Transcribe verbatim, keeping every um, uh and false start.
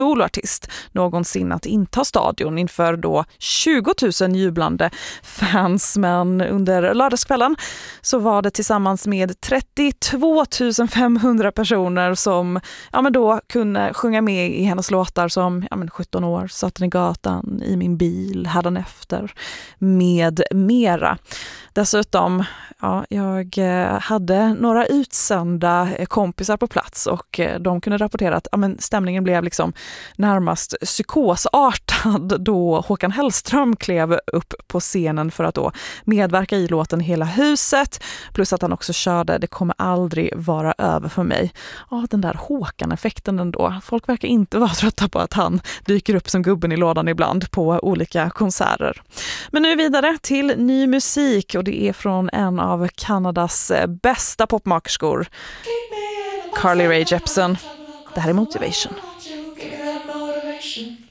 soloartist någonsin att inta stadion inför då tjugo tusen jublande fans. Men under lördagskvällen så var det tillsammans med trettiotvå tusen femhundra personer som ja, men då kunde sjunga med i hennes låtar som ja, men sjutton år, Satt i gatan, I min bil, Hädanefter med mera. Dessutom, ja, jag hade några utsända kompisar på plats och de kunde rapportera att ja, men stämningen blev liksom närmast psykosartad då Håkan Hellström klev upp på scenen för att då medverka i låten Hela huset, plus att han också körde Det kommer aldrig vara över för mig. Ja, den där Håkan-effekten ändå. Folk verkar inte vara trötta på att han dyker upp som gubben i lådan ibland på olika konserter. Men nu vidare till ny musik, och det är från en av Kanadas bästa popmakerskor, Carly Rae Jepsen. Det här är Motivation. Give me that motivation.